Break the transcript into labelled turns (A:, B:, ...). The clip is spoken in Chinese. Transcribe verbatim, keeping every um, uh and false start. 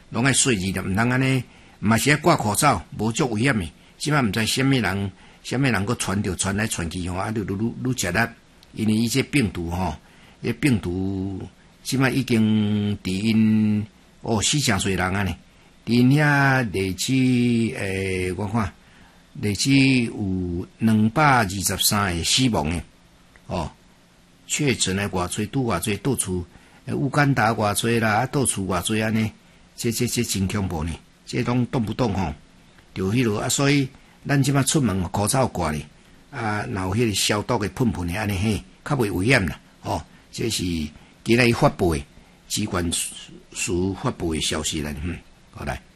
A: 拢爱细致的，毋通安尼，嘛是爱挂口罩，无足危险的。即摆毋知虾米人，虾米人佫传着传来传去吼，啊，愈愈愈愈食力，因为伊这病毒吼，伊病毒即摆已经伫因哦死诚侪人啊呢，伫因遐历史诶，我看历史有两百二十三个死亡的哦，确诊的偌侪，拄偌侪，到处乌干达偌侪啦，啊，到处偌侪安尼，这这这真恐怖呢，这拢动不动吼。就迄落啊，所以咱即摆出门口罩挂咧，啊，然后迄个消毒的喷喷的安尼嘿，较袂危险啦。哦，这是今日发布的机关署发布的消息啦。嗯，好来。